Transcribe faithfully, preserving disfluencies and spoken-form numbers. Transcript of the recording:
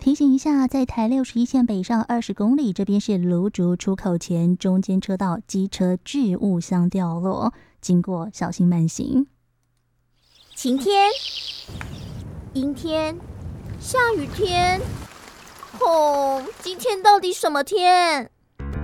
提醒一下，在台六十一线北上二十公里，这边是芦竹出口前中间车道机车置物箱掉落，经过小心慢行。 晴天、阴天、下雨天，哦，今天到底什么天？